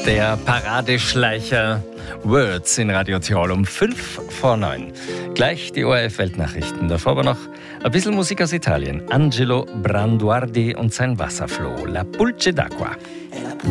Der Paradeschleicher Words in Radio Tirol um 5:05. Gleich die ORF-Weltnachrichten. Davor aber noch ein bisschen Musik aus Italien. Angelo Branduardi und sein Wasserfloh, La Pulce d'acqua.